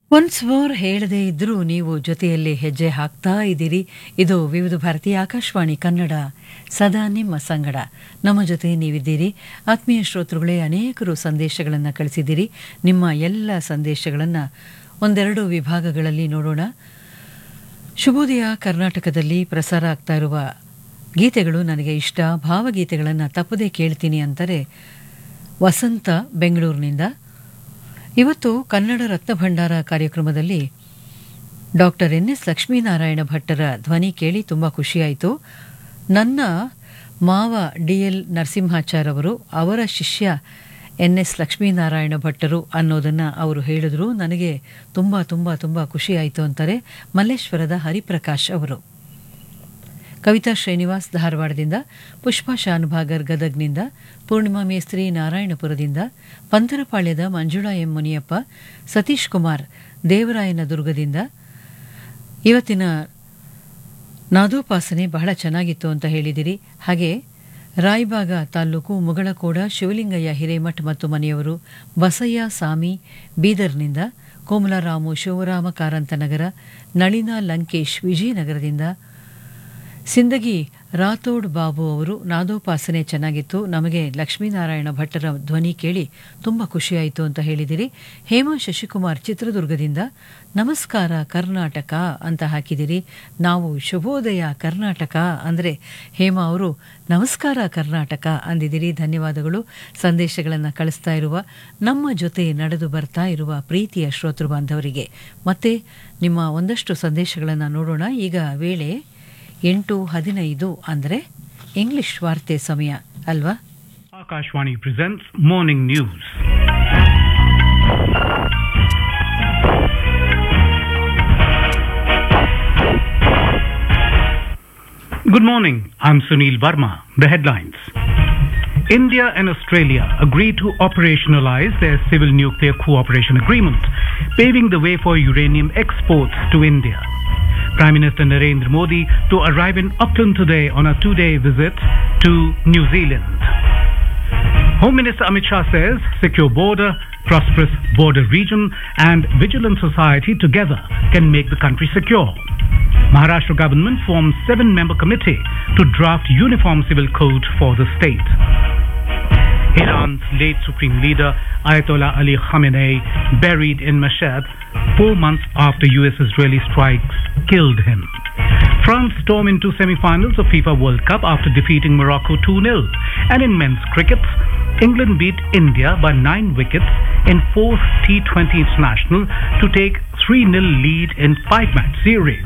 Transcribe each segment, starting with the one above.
Once more ಹೇಳದೇ ಇದ್ರೂ ನೀವು ಜೊತೆಯಲ್ಲಿ ಹೆಜ್ಜೆ ಹಾಕ್ತಾ ಇದ್ದೀರಿ. ಇದು ವಿವಿಧ ಭಾರತೀಯ ಆಕಾಶವಾಣಿ ಕನ್ನಡ, ಸದಾ ನಿಮ್ಮ ಸಂಗಡ. ನಮ್ಮ ಜೊತೆ ನೀವಿದ್ದೀರಿ. ಆತ್ಮೀಯ ಶ್ರೋತೃಗಳೇ, ಅನೇಕರು ಸಂದೇಶಗಳನ್ನು ಕಳಿಸಿದ್ದೀರಿ. ನಿಮ್ಮ ಎಲ್ಲ ಸಂದೇಶಗಳನ್ನು ಒಂದೆರಡು ವಿಭಾಗಗಳಲ್ಲಿ ನೋಡೋಣ. ಶುಭೋದಯ ಕರ್ನಾಟಕದಲ್ಲಿ ಪ್ರಸಾರ ಆಗ್ತಾ ಇರುವ ಗೀತೆಗಳು ನನಗೆ ಇಷ್ಟ, ಭಾವಗೀತೆಗಳನ್ನು ತಪ್ಪದೇ ಕೇಳ್ತೀನಿ ಅಂತಾರೆ ವಸಂತ ಬೆಂಗಳೂರಿನಿಂದ. ಇವತ್ತು ಕನ್ನಡ ರತ್ನ ಭಂಡಾರ ಕಾರ್ಯಕ್ರಮದಲ್ಲಿ ಡಾಕ್ಟರ್ ಎನ್.ಎಸ್. ಲಕ್ಷ್ಮೀನಾರಾಯಣ ಭಟ್ಟರ ಧ್ವನಿ ಕೇಳಿ ತುಂಬ ಖುಷಿಯಾಯಿತು. ನನ್ನ ಮಾವ ಡಿ.ಎಲ್. ನರಸಿಂಹಾಚಾರ್ ಅವರು ಅವರ ಶಿಷ್ಯ ಎನ್.ಎಸ್. ಲಕ್ಷ್ಮೀನಾರಾಯಣ ಭಟ್ಟರು ಅನ್ನೋದನ್ನು ಅವರು ಹೇಳಿದ್ರು. ನನಗೆ ತುಂಬ ತುಂಬ ತುಂಬ ಖುಷಿಯಾಯಿತು ಅಂತಾರೆ ಮಲ್ಲೇಶ್ವರದ ಹರಿಪ್ರಕಾಶ್ ಅವರು. ಕವಿತಾ ಶ್ರೀನಿವಾಸ್ ಧಾರವಾಡದಿಂದ, ಪುಷ್ಪಾ ಶಾನುಭಾಗರ್ ಗದಗ್ನಿಂದ, ಪೂರ್ಣಿಮಾ ಮೇಸ್ತ್ರಿ ನಾರಾಯಣಪುರದಿಂದ, ಪಂತರಪಾಳ್ಯದ ಮಂಜುಳಾ ಎಂ ಮುನಿಯಪ್ಪ, ಸತೀಶ್ ಕುಮಾರ್ ದೇವರಾಯನ ದುರ್ಗದಿಂದ ಇವತ್ತಿನ ನಾದೋಪಾಸನೆ ಬಹಳ ಚೆನ್ನಾಗಿತ್ತು ಅಂತ ಹೇಳಿದಿರಿ. ಹಾಗೆ ರಾಯಬಾಗ ತಾಲ್ಲೂಕು ಮುಗಳಕೋಡ ಶಿವಲಿಂಗಯ್ಯ ಹಿರೇಮಠ್ ಮತ್ತು ಮನೆಯವರು, ಬಸಯ್ಯ ಸಾಮಿ ಬೀದರ್ನಿಂದ, ಕೋಮಲರಾಮು ಶಿವರಾಮ ಕಾರಂತನಗರ, ನಳಿನಾ ಲಂಕೇಶ್ ವಿಜಯನಗರದಿಂದ, ಸಿಂದಗಿ ರಾಥೋಡ್ ಬಾಬು ಅವರು ನಾದೋಪಾಸನೆ ಚೆನ್ನಾಗಿತ್ತು, ನಮಗೆ ಲಕ್ಷ್ಮೀನಾರಾಯಣ ಭಟ್ಟರ ಧ್ವನಿ ಕೇಳಿ ತುಂಬ ಖುಷಿಯಾಯಿತು ಅಂತ ಹೇಳಿದಿರಿ. ಹೇಮಾ ಶಶಿಕುಮಾರ್ ಚಿತ್ರದುರ್ಗದಿಂದ ನಮಸ್ಕಾರ ಕರ್ನಾಟಕ ಅಂತ ಹಾಕಿದಿರಿ. ನಾವು ಶುಭೋದಯ ಕರ್ನಾಟಕ ಅಂದರೆ ಹೇಮಾ ಅವರು ನಮಸ್ಕಾರ ಕರ್ನಾಟಕ ಅಂದಿದ್ದೀರಿ. ಧನ್ಯವಾದಗಳು. ಸಂದೇಶಗಳನ್ನು ಕಳಿಸ್ತಾ ಇರುವ ನಮ್ಮ ಜೊತೆ ನಡೆದು ಬರ್ತಾ ಇರುವ ಪ್ರೀತಿಯ ಶ್ರೋತೃ ಬಾಂಧವರಿಗೆ ಮತ್ತೆ ನಿಮ್ಮ ಒಂದಷ್ಟು ಸಂದೇಶಗಳನ್ನು ನೋಡೋಣ. ಈಗ ವೇಳೆ 8:15 ಅಂದರೆ ಇಂಗ್ಲಿಷ್ ವಾರ್ತೆ ಸಮಯ ಅಲ್ವಾ? Akashvani presents Morning News. Good morning, I'm Sunil Verma. The headlines. India and Australia agreed to operationalize their civil nuclear cooperation agreement, paving the way for uranium exports to India. Prime Minister Narendra Modi to arrive in Auckland today on a 2-day visit to New Zealand. Home Minister Amit Shah says secure border, prosperous border region and vigilant society together can make the country secure. Maharashtra government forms 7-member committee to draft uniform civil code for the state. Iran's late supreme leader Ayatollah Ali Khamenei buried in Mashhad 4 months after US-Israeli strikes killed him. France stormed into semi-finals of FIFA World Cup after defeating Morocco 2-0. And in men's cricket, England beat India by 9 wickets in 4th T20 International to take 3-0 lead in 5-match series.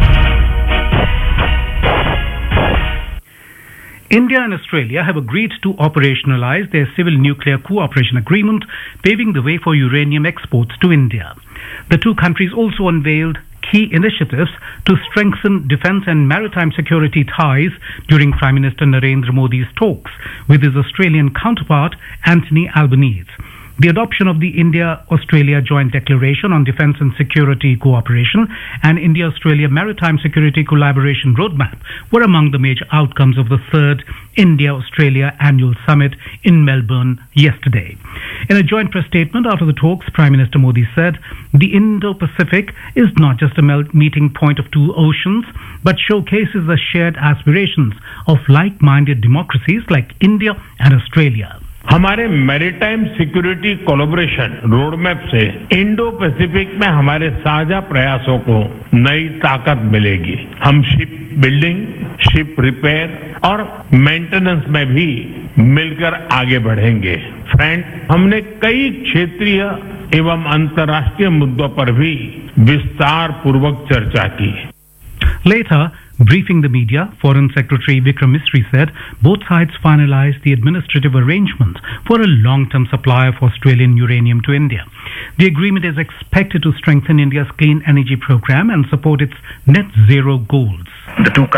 India and Australia have agreed to operationalize their civil nuclear cooperation agreement, paving the way for uranium exports to India. The two countries also unveiled key initiatives to strengthen defence and maritime security ties during Prime Minister Narendra Modi's talks with his Australian counterpart Anthony Albanese. The adoption of the India-Australia Joint Declaration on Defence and Security Cooperation and India-Australia Maritime Security Collaboration Roadmap were among the major outcomes of the 3rd India-Australia Annual Summit in Melbourne yesterday. In a joint press statement after the talks, Prime Minister Modi said, "The Indo-Pacific is not just a meeting point of two oceans, but showcases the shared aspirations of like-minded democracies like India and Australia." हमारे maritime security collaboration roadmap से Indo Pacific में हमारे साझा प्रयासों को नई ताकत मिलेगी. हम शिप बिल्डिंग, शिप रिपेयर और मेंटेनेंस में भी मिलकर आगे बढ़ेंगे. फ्रेंड, हमने कई क्षेत्रीय एवं अंतर्राष्ट्रीय मुद्दों पर भी विस्तार पूर्वक चर्चा की. Later, briefing the media, Foreign Secretary Vikram Misri said both sides finalized the administrative arrangement for a long-term supply of Australian uranium to India. The agreement is expected to strengthen India's clean energy program and support its net zero goals. The two